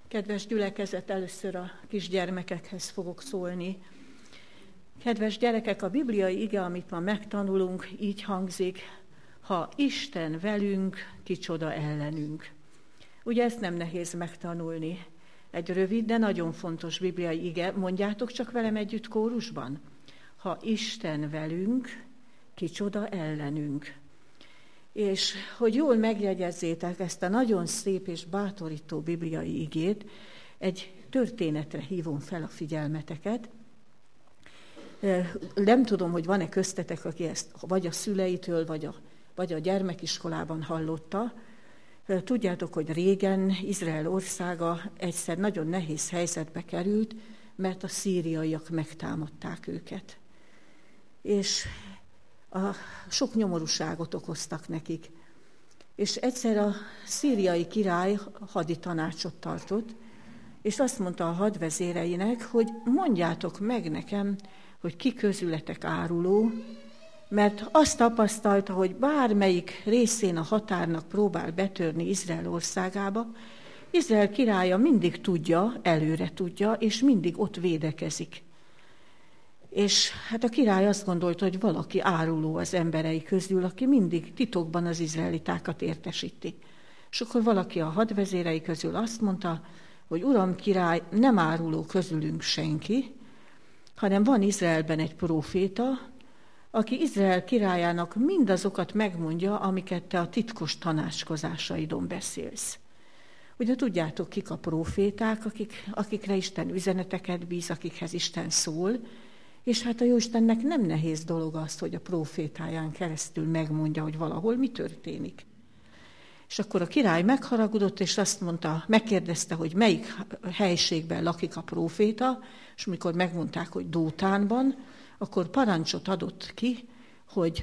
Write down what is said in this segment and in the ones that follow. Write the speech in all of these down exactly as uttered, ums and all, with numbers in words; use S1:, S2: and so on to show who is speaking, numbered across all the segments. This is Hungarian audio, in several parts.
S1: Kedves gyülekezet, először a kisgyermekekhez fogok szólni. Kedves gyerekek, a bibliai ige, amit ma megtanulunk, így hangzik: ha Isten velünk, kicsoda ellenünk. Ugye ezt nem nehéz megtanulni. Egy rövid, de nagyon fontos bibliai ige. Mondjátok csak velem együtt kórusban. Ha Isten velünk, kicsoda ellenünk. És hogy jól megjegyezzétek ezt a nagyon szép és bátorító bibliai igét, egy történetre hívom fel a figyelmeteket. Nem tudom, hogy van-e köztetek, aki ezt vagy a szüleitől, vagy a, vagy a gyermekiskolában hallotta. Tudjátok, hogy régen Izrael országa egyszer nagyon nehéz helyzetbe került, mert a szíriaiak megtámadták őket. És a sok nyomorúságot okoztak nekik. És egyszer a szíriai király haditanácsot tartott, és azt mondta a hadvezéreinek, hogy mondjátok meg nekem, hogy ki közületek áruló, mert azt tapasztalta, hogy bármelyik részén a határnak próbál betörni Izrael országába, Izrael királya mindig tudja, előre tudja, és mindig ott védekezik. És hát a király azt gondolta, hogy valaki áruló az emberei közül, aki mindig titokban az izraelitákat értesíti. És akkor valaki a hadvezérei közül azt mondta, hogy uram király, nem áruló közülünk senki, hanem van Izraelben egy próféta, aki Izrael királyának mindazokat megmondja, amiket te a titkos tanácskozásaidon beszélsz. Ugye tudjátok, kik a próféták, akik, akikre Isten üzeneteket bíz, akikhez Isten szól, és hát a Jóistennek nem nehéz dolog az, hogy a prófétáján keresztül megmondja, hogy valahol mi történik. És akkor a király megharagudott, és azt mondta, megkérdezte, hogy melyik helyiségben lakik a próféta, és amikor megmondták, hogy Dótánban, akkor parancsot adott ki, hogy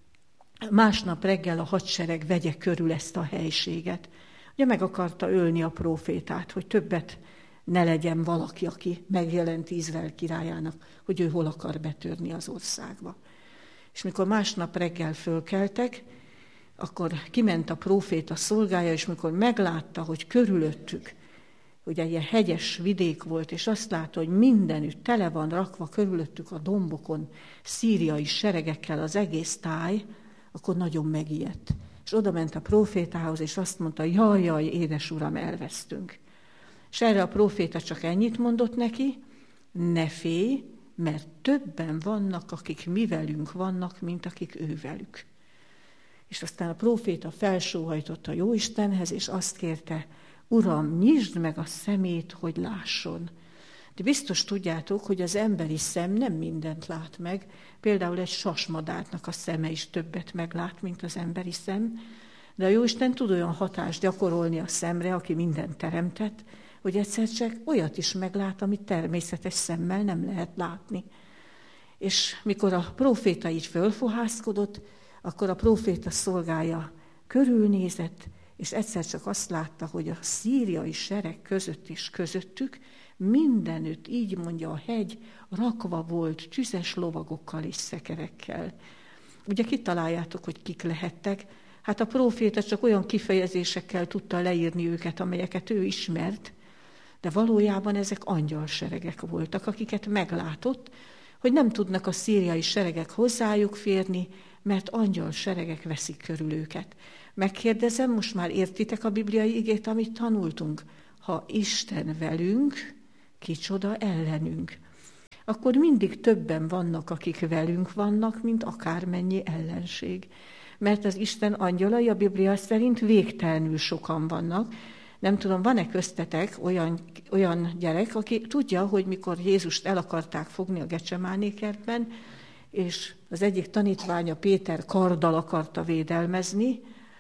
S1: másnap reggel a hadsereg vegye körül ezt a helyiséget. Ugye meg akarta ölni a prófétát, hogy többet ne legyen valaki, aki megjelenti Izrael királyának, hogy ő hol akar betörni az országba. És mikor másnap reggel fölkeltek, akkor kiment a próféta szolgája, és mikor meglátta, hogy körülöttük, ugye ilyen hegyes vidék volt, és azt látta, hogy mindenütt tele van rakva körülöttük a dombokon szíriai seregekkel az egész táj, akkor nagyon megijedt. És oda ment a prófétához, és azt mondta, jaj, jaj, édes uram, elvesztünk. És erre a próféta csak ennyit mondott neki, ne félj, mert többen vannak, akik mi velünk vannak, mint akik ő velük. És aztán a próféta felsóhajtott a Jóistenhez, és azt kérte, uram, nyisd meg a szemét, hogy lásson. De biztos tudjátok, hogy az emberi szem nem mindent lát meg, például egy sasmadárnak a szeme is többet meglát, mint az emberi szem, de a Jóisten tud olyan hatást gyakorolni a szemre, aki mindent teremtett, hogy egyszer csak olyat is meglát, amit természetes szemmel nem lehet látni. És mikor a próféta így fölfohászkodott, akkor a próféta szolgája körülnézett, és egyszer csak azt látta, hogy a szíriai sereg között és közöttük mindenütt, így mondja a hegy, rakva volt tüzes lovagokkal és szekerekkel. Ugye kitaláljátok, hogy kik lehettek? Hát a próféta csak olyan kifejezésekkel tudta leírni őket, amelyeket ő ismert, de valójában ezek angyalseregek voltak, akiket meglátott, hogy nem tudnak a szíriai seregek hozzájuk férni, mert angyalseregek veszik körül őket. Megkérdezem, most már értitek a bibliai igét, amit tanultunk? Ha Isten velünk, kicsoda ellenünk. Akkor mindig többen vannak, akik velünk vannak, mint akármennyi ellenség. Mert az Isten angyalai a Biblia szerint végtelenül sokan vannak. Nem tudom, van-e köztetek olyan, olyan gyerek, aki tudja, hogy mikor Jézust el akarták fogni a Gecsemáné kertben, és az egyik tanítványa Péter karddal akarta védelmezni,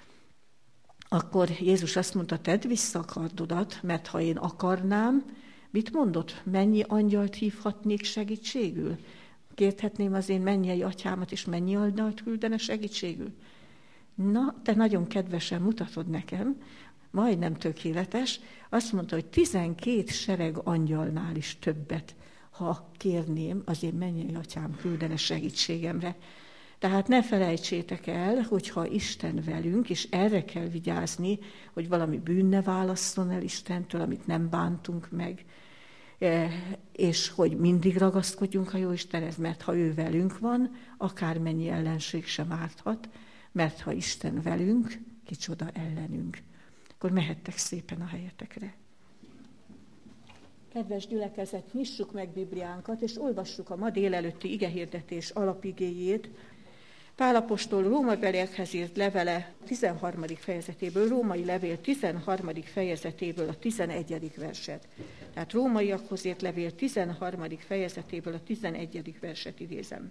S1: akkor Jézus azt mondta, tedd vissza a kardodat, mert ha én akarnám, mit mondott? Mennyi angyalt hívhatnék segítségül? Kérhetném az én mennyei atyámat, és mennyi angyalt küldene segítségül? Na, te nagyon kedvesen mutatod nekem, majdnem tökéletes, azt mondta, hogy tizenkét sereg angyalnál is többet, ha kérném, az én mennyei atyám küldene segítségemre. Tehát ne felejtsétek el, hogyha Isten velünk, és erre kell vigyázni, hogy valami bűn ne válasszon el Istentől, amit nem bántunk meg, és hogy mindig ragaszkodjunk a Jóistenhez, mert ha ő velünk van, akármennyi ellenség sem árthat, mert ha Isten velünk, kicsoda ellenünk. Akkor mehettek szépen a helyetekre. Kedves gyülekezet, nyissuk meg Bibliánkat, és olvassuk a ma délelőtti igehirdetés alapigéjét. Pál apostol rómabeliekhez írt levele tizenharmadik fejezetéből, római levél tizenharmadik fejezetéből a tizenegyedik verset. Tehát rómaiakhoz írt levél tizenharmadik fejezetéből a tizenegyedik verset idézem.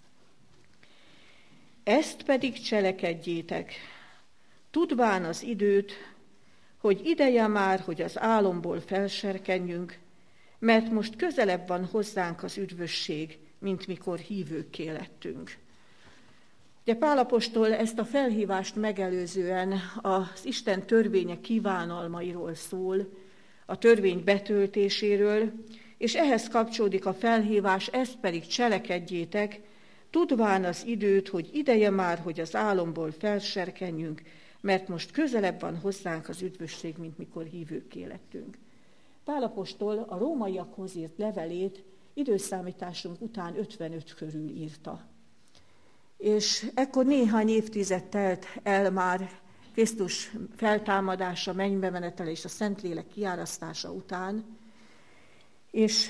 S1: Ezt pedig cselekedjétek, tudván az időt, hogy ideje már, hogy az álomból felserkenjünk, mert most közelebb van hozzánk az üdvösség, mint mikor hívőkké lettünk. Ugye Pál apostol ezt a felhívást megelőzően az Isten törvénye kívánalmairól szól, a törvény betöltéséről, és ehhez kapcsolódik a felhívás, ezt pedig cselekedjétek, tudván az időt, hogy ideje már, hogy az álomból felserkenjünk, mert most közelebb van hozzánk az üdvösség, mint mikor hívőkké lettünk. Pál apostol a rómaiakhoz írt levelét időszámításunk után ötvenöt körül írta. És ekkor néhány évtized telt el már Krisztus feltámadása, mennybe menetele és a Szentlélek kiárasztása után, és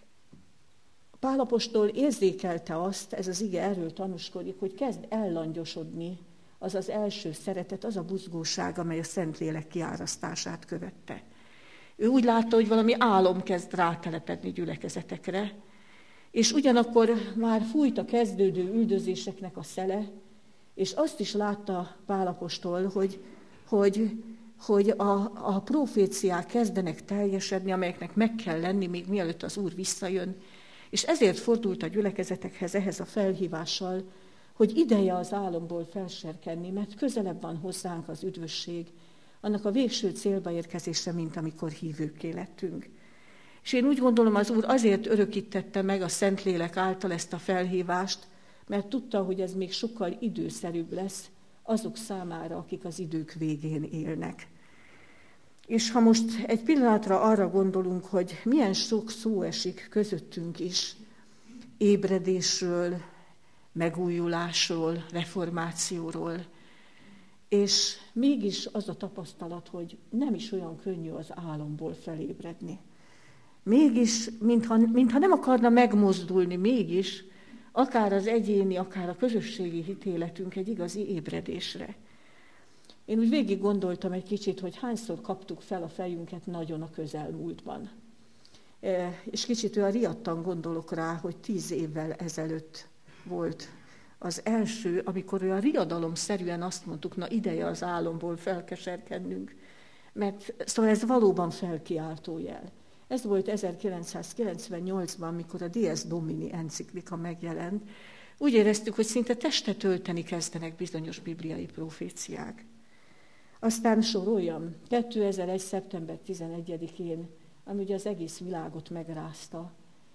S1: Pál apostol érzékelte azt, ez az ige erről tanúskodik, hogy kezd ellangyosodni az az első szeretet, az a buzgóság, amely a Szentlélek kiárasztását követte. Ő úgy látta, hogy valami álom kezd rátelepedni gyülekezetekre, és ugyanakkor már fújt a kezdődő üldözéseknek a szele, és azt is látta Pál apostol, hogy, hogy, hogy a, a proféciák kezdenek teljesedni, amelyeknek meg kell lenni, még mielőtt az Úr visszajön, és ezért fordult a gyülekezetekhez ehhez a felhívással, hogy ideje az álomból felserkenni, mert közelebb van hozzánk az üdvösség, annak a végső célba érkezése, mint amikor hívőkké lettünk. És én úgy gondolom, az Úr azért örökítette meg a Szentlélek által ezt a felhívást, mert tudta, hogy ez még sokkal időszerűbb lesz azok számára, akik az idők végén élnek. És ha most egy pillanatra arra gondolunk, hogy milyen sok szó esik közöttünk is ébredésről, megújulásról, reformációról, és mégis az a tapasztalat, hogy nem is olyan könnyű az álomból felébredni. Mégis, mintha, mintha nem akarna megmozdulni, mégis akár az egyéni, akár a közösségi hitéletünk egy igazi ébredésre. Én úgy végig gondoltam egy kicsit, hogy hányszor kaptuk fel a fejünket nagyon a közelmúltban. És kicsit olyan riadtan gondolok rá, hogy tíz évvel ezelőtt volt az első, amikor olyan riadalomszerűen azt mondtuk, na ideje az álomból felkeserkednünk, mert szóval ez valóban felkiáltó jel. Ez volt ezerkilencszázkilencvennyolcban, amikor a Dies Domini enciklika megjelent. Úgy éreztük, hogy szinte testet ölteni kezdenek bizonyos bibliai proféciák. Aztán soroljam, kétezer-egy. szeptember tizenegyedikén, ami ugye az egész világot megrázta,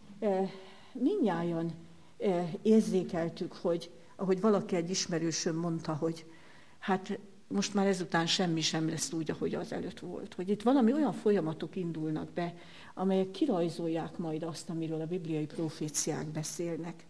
S1: mindnyájan érzékeltük, hogy ahogy valaki egy ismerősöm mondta, hogy hát most már ezután semmi sem lesz úgy, ahogy az előtt volt. Hogy itt valami olyan folyamatok indulnak be, amelyek kirajzolják majd azt, amiről a bibliai proféciák beszélnek.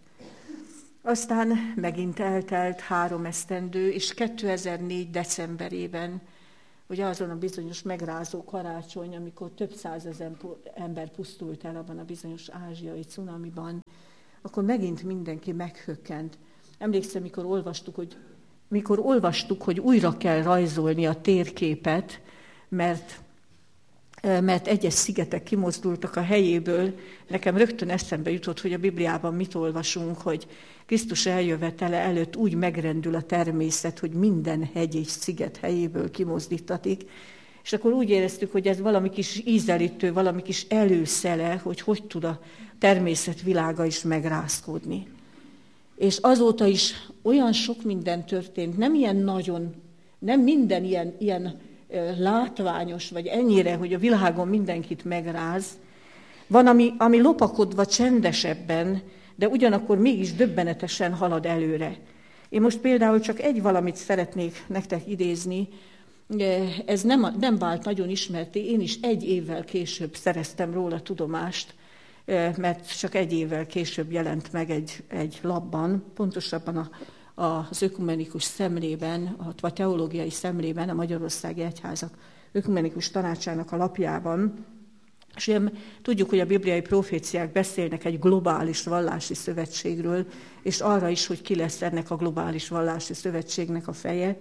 S1: Aztán megint eltelt három esztendő, és kétezer-négy. decemberében, ugye azon a bizonyos megrázó karácsony, amikor több százezer ember pusztult el abban a bizonyos ázsiai cunamiban, akkor megint mindenki meghökkent. Emlékszem, mikor olvastuk, hogy, mikor olvastuk, hogy újra kell rajzolni a térképet, mert, mert egyes szigetek kimozdultak a helyéből. Nekem rögtön eszembe jutott, hogy a Bibliában mit olvasunk, hogy Krisztus eljövetele előtt úgy megrendül a természet, hogy minden hegy és sziget helyéből kimozdítatik. És akkor úgy éreztük, hogy ez valami kis ízelítő, valami kis előszele, hogy hogy tud a természet világa is megrázkódni. És azóta is olyan sok minden történt, nem ilyen nagyon, nem minden ilyen, ilyen látványos, vagy ennyire, hogy a világon mindenkit megráz. Van, ami, ami lopakodva csendesebben, de ugyanakkor mégis döbbenetesen halad előre. Én most például csak egy valamit szeretnék nektek idézni, ez nem, nem vált nagyon ismerté, én is egy évvel később szereztem róla tudomást, mert csak egy évvel később jelent meg egy, egy labban, pontosabban a, a, az ökumenikus szemlében, vagy teológiai szemlében, a Magyarországi Egyházak ökumenikus tanácsának a lapjában. És ilyen, tudjuk, hogy a bibliai proféciák beszélnek egy globális vallási szövetségről, és arra is, hogy ki lesz ennek a globális vallási szövetségnek a feje.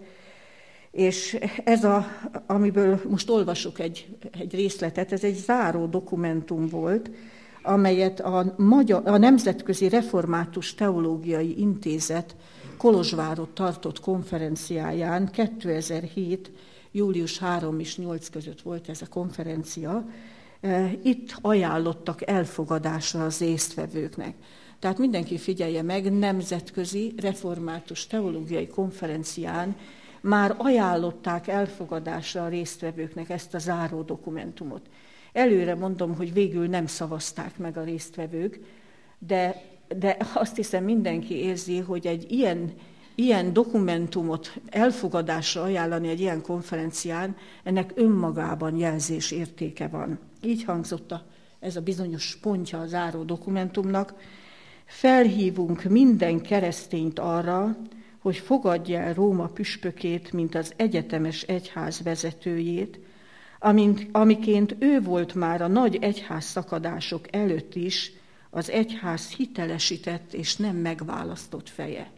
S1: És ez, a, amiből most olvasok egy, egy részletet, ez egy záró dokumentum volt, amelyet a, Magyar, a Nemzetközi Református Teológiai Intézet Kolozsvárot tartott konferenciáján kétezer-hét. július harmadika és nyolcadika között volt ez a konferencia. Itt ajánlottak elfogadásra az résztvevőknek. Tehát mindenki figyelje meg, Nemzetközi Református Teológiai Konferencián már ajánlották elfogadásra a résztvevőknek ezt a záró dokumentumot. Előre mondom, hogy végül nem szavazták meg a résztvevők, de, de azt hiszem mindenki érzi, hogy egy ilyen, ilyen dokumentumot elfogadásra ajánlani egy ilyen konferencián, ennek önmagában jelzés értéke van. Így hangzott a, ez a bizonyos pontja a záró dokumentumnak. Felhívunk minden keresztényt arra, hogy fogadja el Róma püspökét, mint az egyetemes egyház vezetőjét, amint, amiként ő volt már a nagy egyház szakadások előtt is az egyház hitelesített és nem megválasztott feje.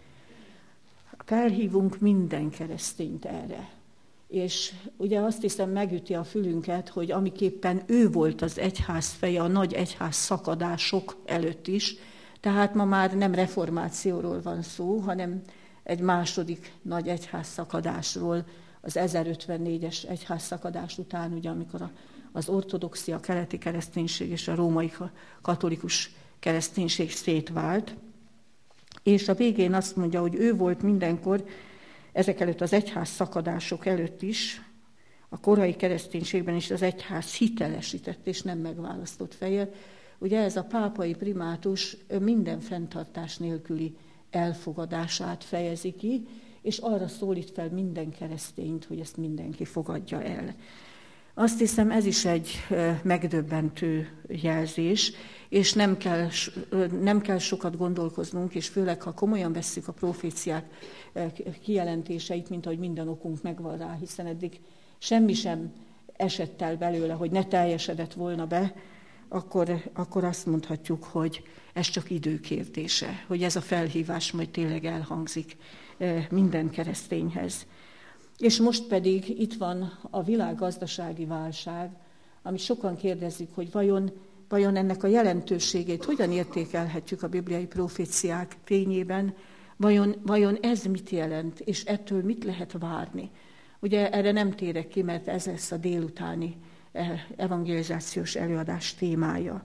S1: Felhívunk minden keresztényt erre. És ugye azt hiszem megüti a fülünket, hogy amiképpen ő volt az egyház feje a nagy egyház szakadások előtt is, tehát ma már nem reformációról van szó, hanem egy második nagy egyház szakadásról, az ezerötvennégyes egyház szakadás után, ugye, amikor a, az ortodoxia, a keleti kereszténység és a római katolikus kereszténység szétvált. És a végén azt mondja, hogy ő volt mindenkor, ezek előtt az egyház szakadások előtt is, a korai kereszténységben is az egyház hitelesített és nem megválasztott feje. Ugye ez a pápai primátus minden fenntartás nélküli elfogadását fejezi ki, és arra szólít fel minden keresztényt, hogy ezt mindenki fogadja el. Azt hiszem, ez is egy megdöbbentő jelzés, és nem kell, nem kell sokat gondolkoznunk, és főleg, ha komolyan vesszük a proféciák kijelentéseit, mint ahogy minden okunk megvan rá, hiszen eddig semmi sem esett el belőle, hogy ne teljesedett volna be, akkor, akkor azt mondhatjuk, hogy ez csak időkérdése, hogy ez a felhívás majd tényleg elhangzik minden keresztényhez. És most pedig itt van a világgazdasági válság, amit sokan kérdezik, hogy vajon, vajon ennek a jelentőségét hogyan értékelhetjük a bibliai proféciák fényében, vajon, vajon ez mit jelent, és ettől mit lehet várni. Ugye erre nem térek ki, mert ez lesz a délutáni evangelizációs előadás témája.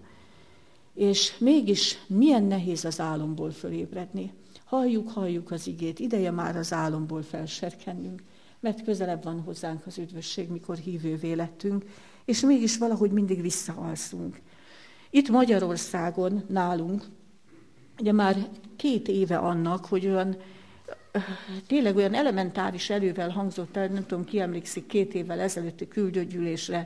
S1: És mégis milyen nehéz az álomból fölébredni. Halljuk, halljuk az igét, ideje már az álomból felserkennünk, mert közelebb van hozzánk az üdvösség, mikor hívővé lettünk, és mégis valahogy mindig visszaalszunk. Itt Magyarországon nálunk, ugye már két éve annak, hogy olyan, tényleg olyan elementáris erővel hangzott el, nem tudom, ki emlékszik két évvel ezelőtti küldőgyűlésre,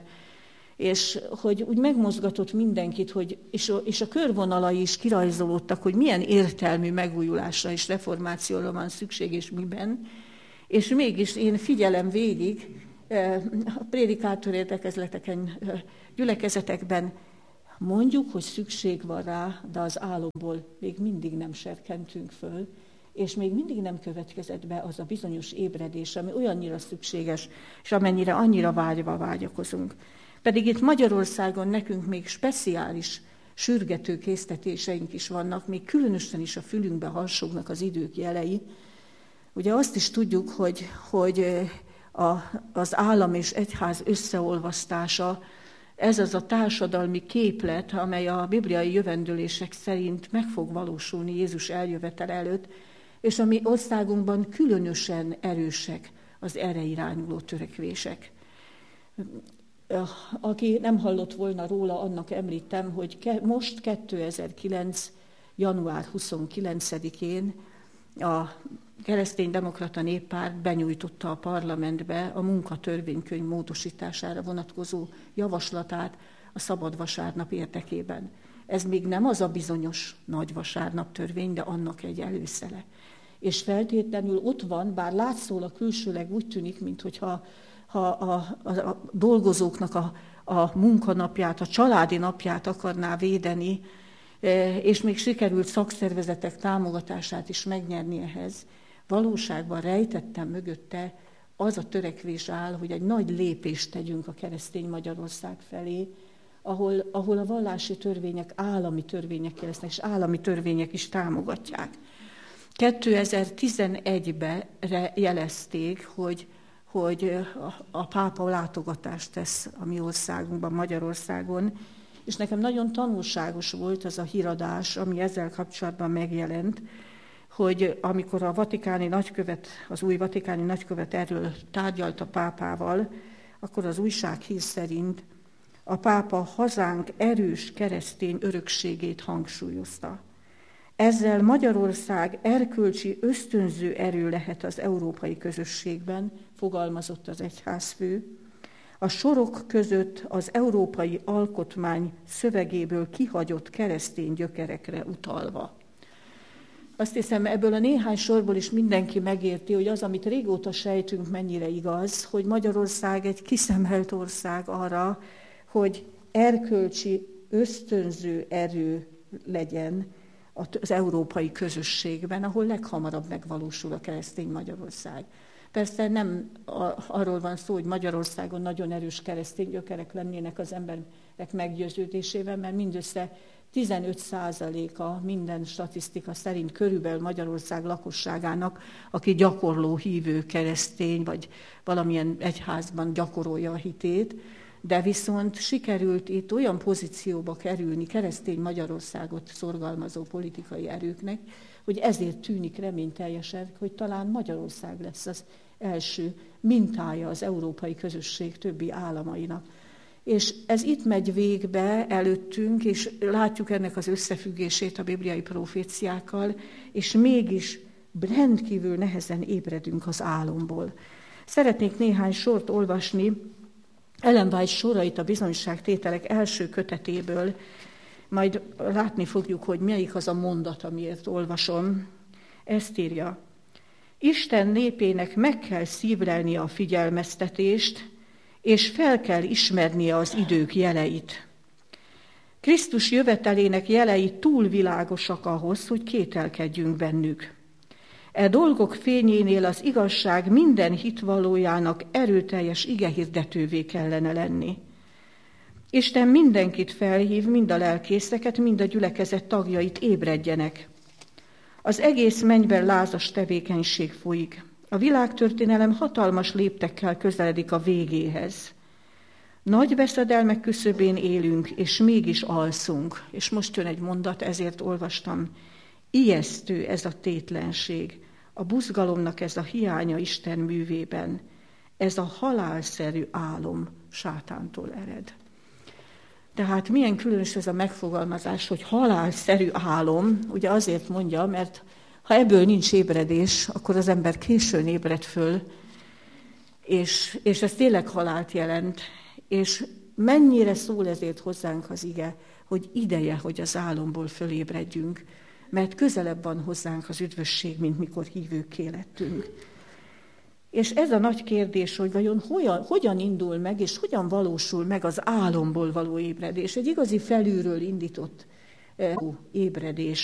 S1: és hogy úgy megmozgatott mindenkit, hogy, és, a, és a körvonalai is kirajzolódtak, hogy milyen értelmű megújulásra és reformációra van szükség, és miben. És mégis én figyelem végig a prédikátor értekezleteken, gyülekezetekben, mondjuk, hogy szükség van rá, de az álomból még mindig nem serkentünk föl, és még mindig nem következett be az a bizonyos ébredés, ami olyannyira szükséges, és amennyire annyira vágyva vágyakozunk. Pedig itt Magyarországon nekünk még speciális sürgető késztetéseink is vannak, még különösen is a fülünkbe harsognak az idők jelei. Ugye azt is tudjuk, hogy, hogy a, az állam és egyház összeolvasztása, ez az a társadalmi képlet, amely a bibliai jövendőlések szerint meg fog valósulni Jézus eljövetel előtt, és a mi országunkban különösen erősek az erre irányuló törekvések. Aki nem hallott volna róla, annak említem, hogy ke, most kétezer-kilenc. január huszonkilencedikén a kereszténydemokrata néppárt benyújtotta a parlamentbe a munkatörvénykönyv módosítására vonatkozó javaslatát a szabad vasárnap érdekében. Ez még nem az a bizonyos nagy vasárnap törvény, de annak egy előszele. És feltétlenül ott van, bár látszólag külsőleg úgy tűnik, mintha ha a, a, a dolgozóknak a, a munkanapját, a családi napját akarná védeni, és még sikerült szakszervezetek támogatását is megnyerni ehhez. Valóságban rejtettem mögötte az a törekvés áll, hogy egy nagy lépést tegyünk a keresztény Magyarország felé, ahol, ahol a vallási törvények állami törvények lesznek, és állami törvények is támogatják. kétezer-tizenegyben jelezték, hogy, hogy a, a pápa látogatást tesz a mi országunkban, Magyarországon, és nekem nagyon tanulságos volt az a híradás, ami ezzel kapcsolatban megjelent, hogy amikor a vatikáni nagykövet, az új vatikáni nagykövet erről tárgyalt a pápával, akkor az újsághír szerint a pápa hazánk erős keresztény örökségét hangsúlyozta. Ezzel Magyarország erkölcsi ösztönző erő lehet az európai közösségben, fogalmazott az egyházfő, a sorok között az európai alkotmány szövegéből kihagyott keresztény gyökerekre utalva. Azt hiszem, ebből a néhány sorból is mindenki megérti, hogy az, amit régóta sejtünk, mennyire igaz, hogy Magyarország egy kiszemelt ország arra, hogy erkölcsi ösztönző erő legyen az európai közösségben, ahol leghamarabb megvalósul a keresztény Magyarország. Persze nem arról van szó, hogy Magyarországon nagyon erős keresztény gyökerek lennének az emberek meggyőződésével, mert mindössze tizenöt százaléka minden statisztika szerint körülbelül Magyarország lakosságának, aki gyakorló hívő keresztény, vagy valamilyen egyházban gyakorolja a hitét, de viszont sikerült itt olyan pozícióba kerülni keresztény Magyarországot szorgalmazó politikai erőknek, hogy ezért tűnik reményteljesen, hogy talán Magyarország lesz az első mintája az európai közösség többi államainak. És ez itt megy végbe előttünk, és látjuk ennek az összefüggését a bibliai proféciákkal, és mégis rendkívül nehezen ébredünk az álomból. Szeretnék néhány sort olvasni Ellen White sorait a bizonyságtételek első kötetéből, majd látni fogjuk, hogy melyik az a mondat, amiért olvasom. Ezt írja: Isten népének meg kell szívlelnie a figyelmeztetést, és fel kell ismernie az idők jeleit. Krisztus jövetelének jelei túl világosak ahhoz, hogy kételkedjünk bennük. E dolgok fényénél az igazság minden hitvallójának erőteljes igehirdetővé kellene lenni. Isten mindenkit felhív, mind a lelkészeket, mind a gyülekezet tagjait, ébredjenek. Az egész mennyben lázas tevékenység folyik. A világtörténelem hatalmas léptekkel közeledik a végéhez. Nagy veszedelmek küszöbén élünk, és mégis alszunk. És most jön egy mondat, ezért olvastam. Ijesztő ez a tétlenség, a buzgalomnak ez a hiánya Isten művében. Ez a halálszerű álom sátántól ered. Tehát milyen különös ez a megfogalmazás, hogy halálszerű álom, ugye azért mondja, mert ha ebből nincs ébredés, akkor az ember későn ébred föl, és, és ez tényleg halált jelent, és mennyire szól ezért hozzánk az ige, hogy ideje, hogy az álomból fölébredjünk, mert közelebb van hozzánk az üdvösség, mint mikor hívőkké lettünk. És ez a nagy kérdés, hogy vajon hogyan, hogyan indul meg, és hogyan valósul meg az álomból való ébredés. Egy igazi felülről indított ébredés.